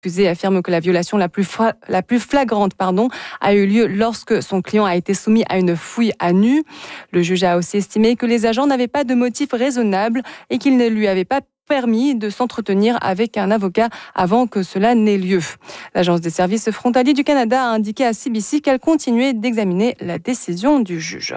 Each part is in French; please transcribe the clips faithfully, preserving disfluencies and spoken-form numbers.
L'accusé affirme que la violation la plus, fra- la plus flagrante pardon, a eu lieu lorsque son client a été soumis à une fouille à nu. Le juge a aussi estimé que les agents n'avaient pas de motif raisonnable et qu'ils ne lui avaient pas permis de s'entretenir avec un avocat avant que cela n'ait lieu. L'Agence des services frontaliers du Canada a indiqué à C B C qu'elle continuait d'examiner la décision du juge.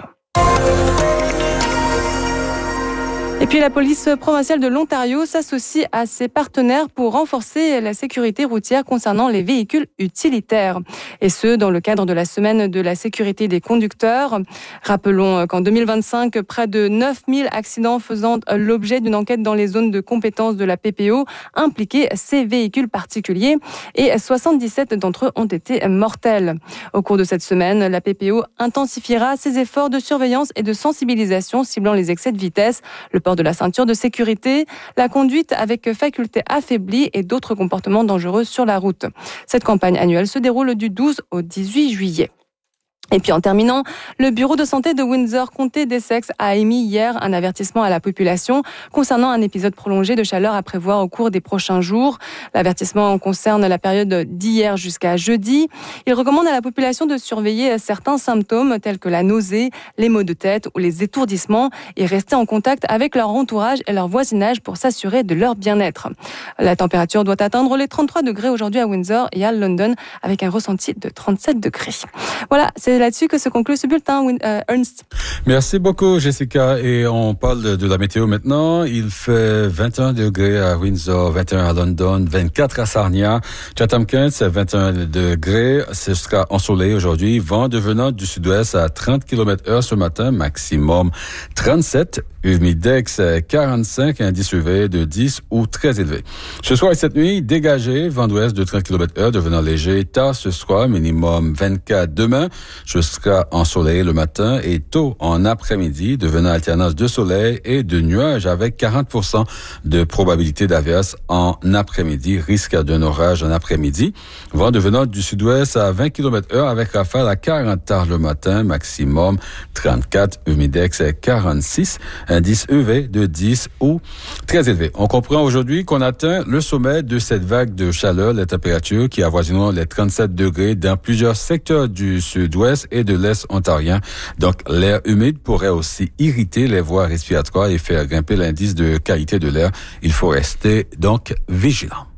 Et puis la police provinciale de l'Ontario s'associe à ses partenaires pour renforcer la sécurité routière concernant les véhicules utilitaires. Et ce, dans le cadre de la semaine de la sécurité des conducteurs. Rappelons qu'en deux mille vingt-cinq, près de neuf mille accidents faisant l'objet d'une enquête dans les zones de compétence de la P P O impliquaient ces véhicules particuliers et soixante-dix-sept d'entre eux ont été mortels. Au cours de cette semaine, la P P O intensifiera ses efforts de surveillance et de sensibilisation ciblant les excès de vitesse, le port de la ceinture de sécurité, la conduite avec faculté affaiblie et d'autres comportements dangereux sur la route. Cette campagne annuelle se déroule du douze au dix-huit juillet. Et puis en terminant, le bureau de santé de Windsor, comté d'Essex, a émis hier un avertissement à la population concernant un épisode prolongé de chaleur à prévoir au cours des prochains jours. L'avertissement concerne la période d'hier jusqu'à jeudi. Il recommande à la population de surveiller certains symptômes tels que la nausée, les maux de tête ou les étourdissements et rester en contact avec leur entourage et leur voisinage pour s'assurer de leur bien-être. La température doit atteindre les trente-trois degrés aujourd'hui à Windsor et à London avec un ressenti de trente-sept degrés. Voilà, c'est là-dessus que se conclut ce bulletin, euh, Ernst. Merci beaucoup, Jessica. Et on parle de, de la météo maintenant. Il fait vingt et un degrés à Windsor, vingt et un à London, vingt-quatre à Sarnia. Chatham-Kent, c'est vingt et un degrés. Ce sera ensoleillé aujourd'hui. Vent devenant du sud-ouest à trente kilomètres heure ce matin, maximum trente-sept. Humidex quarante-cinq, indice U V de dix ou très élevé. Ce soir et cette nuit, dégagé, vent d'ouest de trente kilomètres heure, devenant léger. Tard ce soir, minimum vingt-quatre. Demain, ce sera ensoleillé le matin et tôt en après-midi, devenant alternance de soleil et de nuages avec quarante pour cent de probabilité d'averse en après-midi. Risque d'un orage en après-midi. Vent devenant du sud-ouest à vingt kilomètres heure avec rafale à quarante tard le matin, maximum trente-quatre. Humidex quarante-six. Indice U V de dix ou très élevé. On comprend aujourd'hui qu'on atteint le sommet de cette vague de chaleur, les températures qui avoisinent les trente-sept degrés dans plusieurs secteurs du sud-ouest et de l'est ontarien. Donc, l'air humide pourrait aussi irriter les voies respiratoires et faire grimper l'indice de qualité de l'air. Il faut rester donc vigilant.